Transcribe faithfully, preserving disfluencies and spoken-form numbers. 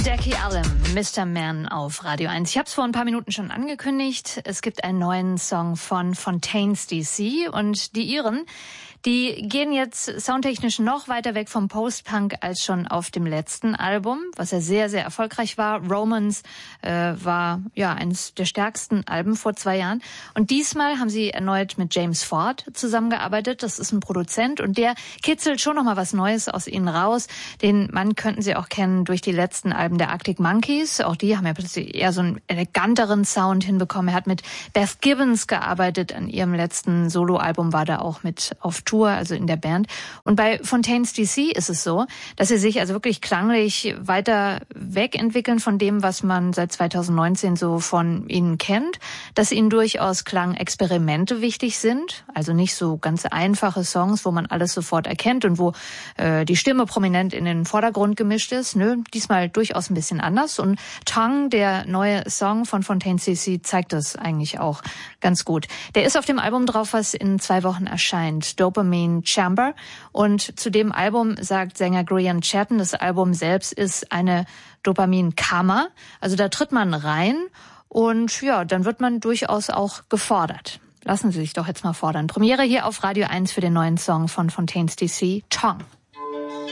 Jackie Allen, Mister Man auf Radio eins. Ich habe es vor ein paar Minuten schon angekündigt. Es gibt einen neuen Song von Fontaines D C und die Iren, die gehen jetzt soundtechnisch noch weiter weg vom Post-Punk als schon auf dem letzten Album, was ja sehr, sehr erfolgreich war. Romance äh, war ja eines der stärksten Alben vor zwei Jahren. Und diesmal haben sie erneut mit James Ford zusammengearbeitet. Das ist ein Produzent und der kitzelt schon noch mal was Neues aus ihnen raus. Den Mann könnten Sie auch kennen durch die letzten Alben der Arctic Monkeys. Auch die haben ja plötzlich eher so einen eleganteren Sound hinbekommen. Er hat mit Beth Gibbons gearbeitet. An ihrem letzten Soloalbum war da auch mit auf Tour, also in der Band. Und bei Fontaines D C ist es so, dass sie sich also wirklich klanglich weiter wegentwickeln von dem, was man seit zweitausendneunzehn so von ihnen kennt, dass ihnen durchaus Klangexperimente wichtig sind, also nicht so ganz einfache Songs, wo man alles sofort erkennt und wo äh, die Stimme prominent in den Vordergrund gemischt ist. Nö, diesmal durchaus ein bisschen anders. Und Tongue, der neue Song von Fontaines D C, zeigt das eigentlich auch ganz gut. Der ist auf dem Album drauf, was in zwei Wochen erscheint, Dopamine Chamber. Und zu dem Album sagt Sänger Grian Chatten, das Album selbst ist eine Dopamin-Kammer. Also da tritt man rein und ja, dann wird man durchaus auch gefordert. Lassen Sie sich doch jetzt mal fordern. Premiere hier auf Radio eins für den neuen Song von Fontaines D C, Tongue.